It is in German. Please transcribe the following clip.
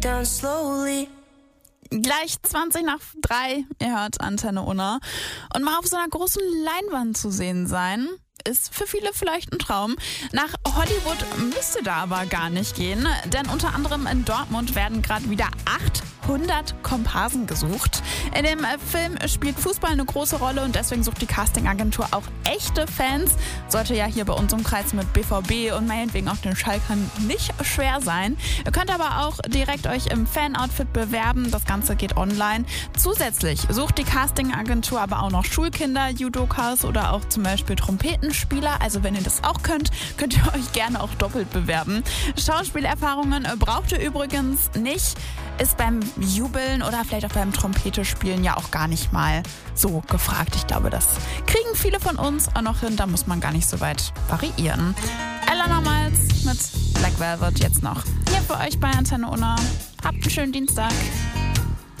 down slowly. Gleich 3:20, ihr hört Antenne Unna. Und mal auf so einer großen Leinwand zu sehen sein, ist für viele vielleicht ein Traum. Nach Hollywood müsste da aber gar nicht gehen, denn unter anderem in Dortmund werden gerade wieder 800 Komparsen gesucht. In dem Film spielt Fußball eine große Rolle und deswegen sucht die Castingagentur auch echte Fans. Sollte ja hier bei uns im Kreis mit BVB und meinetwegen auch den Schalkern nicht schwer sein. Ihr könnt aber auch direkt euch im Fan-Outfit bewerben. Das Ganze geht online. Zusätzlich sucht die Castingagentur aber auch noch Schulkinder, Judokas oder auch zum Beispiel Trompetenspieler. Also wenn ihr das auch könnt ihr euch gerne auch doppelt bewerben. Schauspielerfahrungen braucht ihr übrigens nicht. Ist beim Jubeln oder vielleicht auch beim Trompete-Spielen ja auch gar nicht mal so gefragt. Ich glaube, das kriegen viele von uns auch noch hin. Da muss man gar nicht so weit variieren. Elena Miles mit Black Velvet jetzt noch hier für euch bei Antenne Unna. Habt einen schönen Dienstag.